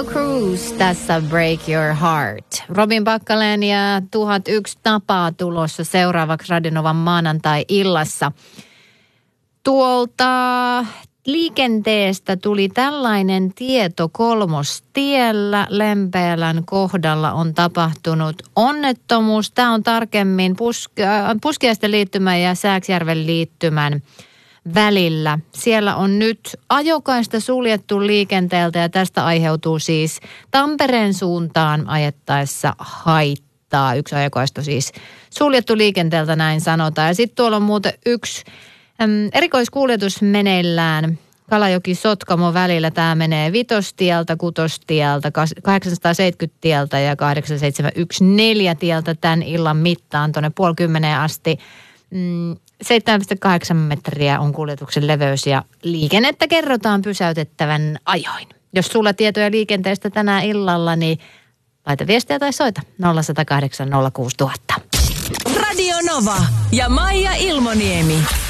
Cruz tässä Break Your Heart. Robin Baccaleen ja 1001 tapaa tulossa seuraavaksi Radionovan maanantai-illassa. Tuolta liikenteestä tuli tällainen tieto Kolmostiellä. Lempeälän kohdalla on tapahtunut onnettomuus. Tämä on tarkemmin Puskiaisten liittymän ja Sääksjärven liittymän välillä. Siellä on nyt ajokaista suljettu liikenteeltä ja tästä aiheutuu siis Tampereen suuntaan ajettaessa haittaa. Yksi ajokaista siis suljettu liikenteeltä, näin sanotaan. Ja sitten tuolla on muuten yksi erikoiskuljetus meneillään Kalajoki-Sotkamo välillä. Tämä menee Vitostieltä, Kutostieltä, 870-tieltä ja 8714 tieltä tämän illan mittaan tuonne 9:30 asti. 7,8 metriä on kuljetuksen leveys ja liikennettä kerrotaan pysäytettävän ajoin. Jos sulla tietoja liikenteestä tänään illalla, niin laita viestiä tai soita 0108 06000. Radio Nova ja Maija Ilmoniemi.